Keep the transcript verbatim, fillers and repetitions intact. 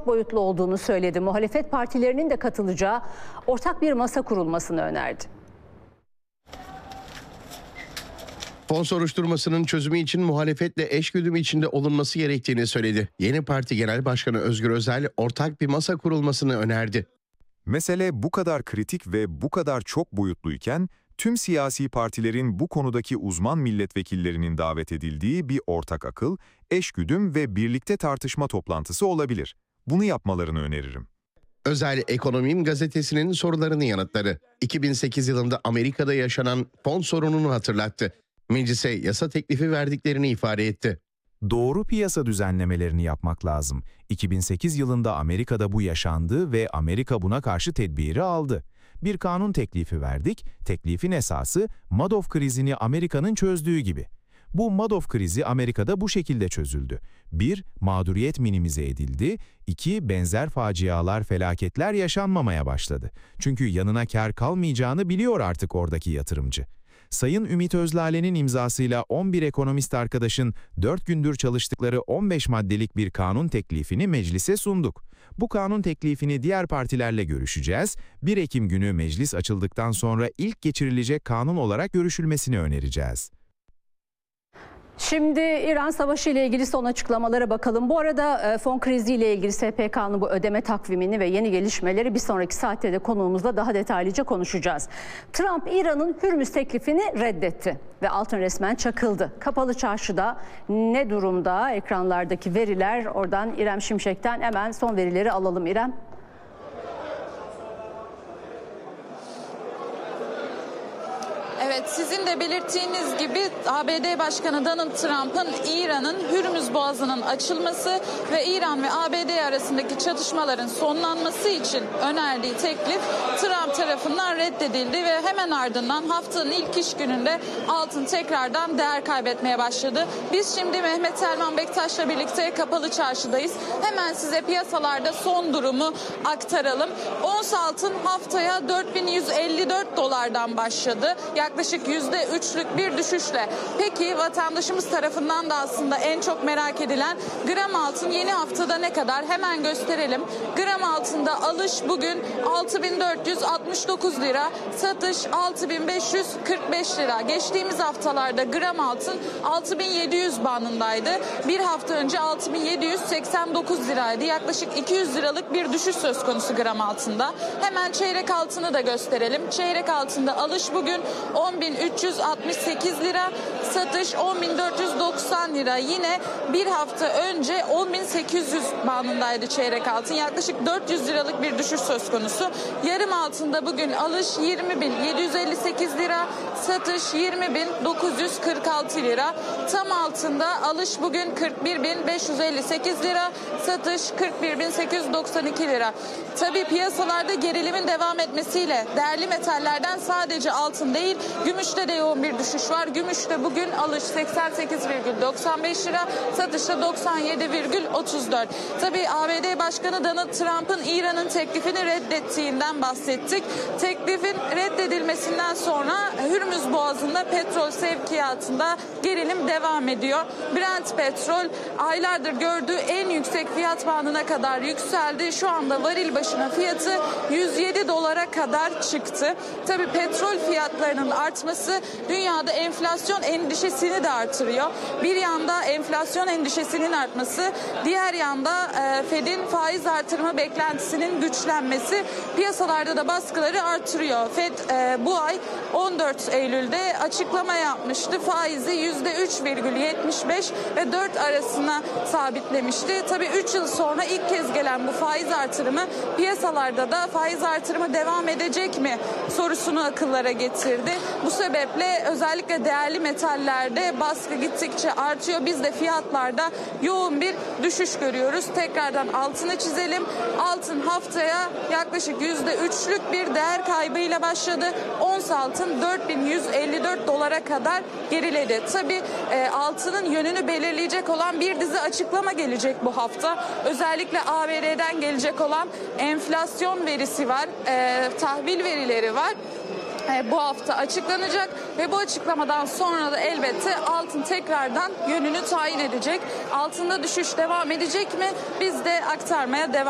çok boyutlu olduğunu söyledi. Muhalefet partilerinin de katılacağı ortak bir masa kurulmasını önerdi. Fon soruşturmasının çözümü için muhalefetle eşgüdüm içinde olunması gerektiğini söyledi. Yeni Parti Genel Başkanı Özgür Özel ortak bir masa kurulmasını önerdi. Mesele bu kadar kritik ve bu kadar çok boyutluyken tüm siyasi partilerin bu konudaki uzman milletvekillerinin davet edildiği bir ortak akıl, eşgüdüm ve birlikte tartışma toplantısı olabilir. Bunu yapmalarını öneririm. Özel Ekonomim gazetesinin sorularını yanıtladı. iki bin sekiz yılında Amerika'da yaşanan fon sorununu hatırlattı. Meclise yasa teklifi verdiklerini ifade etti. Doğru piyasa düzenlemelerini yapmak lazım. iki bin sekiz yılında Amerika'da bu yaşandı ve Amerika buna karşı tedbiri aldı. Bir kanun teklifi verdik, teklifin esası Madoff krizini Amerika'nın çözdüğü gibi. Bu Madoff krizi Amerika'da bu şekilde çözüldü. bir Mağduriyet minimize edildi. iki Benzer facialar, felaketler yaşanmamaya başladı. Çünkü yanına kar kalmayacağını biliyor artık oradaki yatırımcı. Sayın Ümit Özlale'nin imzasıyla on bir ekonomist arkadaşın dört gündür çalıştıkları on beş maddelik bir kanun teklifini meclise sunduk. Bu kanun teklifini diğer partilerle görüşeceğiz. bir Ekim günü meclis açıldıktan sonra ilk geçirilecek kanun olarak görüşülmesini önereceğiz. Şimdi İran Savaşı ile ilgili son açıklamalara bakalım. Bu arada fon krizi ile ilgili S P K'nın bu ödeme takvimini ve yeni gelişmeleri bir sonraki saatte de konuğumuzla daha detaylıca konuşacağız. Trump, İran'ın Hürmüz teklifini reddetti ve altın resmen çakıldı. Kapalı Çarşı'da ne durumda? Ekranlardaki veriler, oradan İrem Şimşek'ten hemen son verileri alalım. İrem. Evet, sizin de belirttiğiniz gibi A B D Başkanı Donald Trump'ın İran'ın Hürmüz Boğazı'nın açılması ve İran ve A B D arasındaki çatışmaların sonlanması için önerdiği teklif Trump tarafından reddedildi ve hemen ardından haftanın ilk iş gününde altın tekrardan değer kaybetmeye başladı. Biz şimdi Mehmet Elvan Bektaş'la birlikte Kapalı Çarşı'dayız. Hemen size piyasalarda son durumu aktaralım. Ons altın haftaya dört bin yüz elli dört dolardan başladı. Yaklaşık yüzde üçlük bir düşüşle. Peki vatandaşımız tarafından da aslında en çok merak edilen gram altın yeni haftada ne kadar? Hemen gösterelim. Gram altında alış bugün altı bin dört yüz altmış dokuz lira, satış altı bin beş yüz kırk beş lira. Geçtiğimiz haftalarda gram altın altı bin yedi yüz bandındaydı. Bir hafta önce altı bin yedi yüz seksen dokuz liraydı. Yaklaşık iki yüz liralık bir düşüş söz konusu gram altında. Hemen çeyrek altını da gösterelim. Çeyrek altında alış bugün on bin üç yüz altmış sekiz lira, satış on bin dört yüz doksan lira. Yine bir hafta önce on bin sekiz yüz bandındaydı çeyrek altın. Yaklaşık dört yüz liralık bir düşüş söz konusu. Yarım altında bugün alış yirmi bin yedi yüz elli sekiz lira, satış yirmi bin dokuz yüz kırk altı lira. Tam altında alış bugün kırk bir bin beş yüz elli sekiz lira, satış kırk bir bin sekiz yüz doksan iki lira. Tabii piyasalarda gerilimin devam etmesiyle değerli metallerden sadece altın değil, gümüşte de yoğun bir düşüş var. Gümüşte bugün alış seksen sekiz virgül doksan beş lira, satışta doksan yedi virgül otuz dört. Tabii A B D Başkanı Donald Trump'ın İran'ın teklifini reddettiğinden bahsettik. Teklifin reddedilmesinden sonra Hürmüz Boğazı'nda petrol sevkiyatında gerilim devam ediyor. Brent petrol aylardır gördüğü en yüksek fiyat bandına kadar yükseldi. Şu anda varil başına fiyatı yüz yedi dolara kadar çıktı. Tabii petrol fiyatlarının artması dünyada enflasyon endişesini de artırıyor. Bir yanda enflasyon endişesinin artması, diğer yanda e, Fed'in faiz artırma beklentisinin güçlenmesi piyasalarda da baskıları artırıyor. Fed e, bu ay on dört Eylül'de açıklama yapmıştı. Faizi yüzde üç virgül yetmiş beş ve dört arasına sabitlemişti. Tabii üç yıl sonra ilk kez gelen bu faiz artırımı piyasalarda da faiz artırımı devam edecek mi sorusunu akıllara getirdi. Bu sebeple özellikle değerli metallerde baskı gittikçe artıyor. Biz de fiyatlarda yoğun bir düşüş görüyoruz. Tekrardan altını çizelim. Altın haftaya yaklaşık yüzde üçlük bir değer kaybıyla başladı. Ons altın dört bin yüz elli dört dolara kadar geriledi. Tabii e, altının yönünü belirleyecek olan bir dizi açıklama gelecek bu hafta. Özellikle A B D'den gelecek olan enflasyon verisi var, e, tahvil verileri var. Bu hafta açıklanacak ve bu açıklamadan sonra da elbette altın tekrardan yönünü tayin edecek. Altında düşüş devam edecek mi? Biz de aktarmaya devam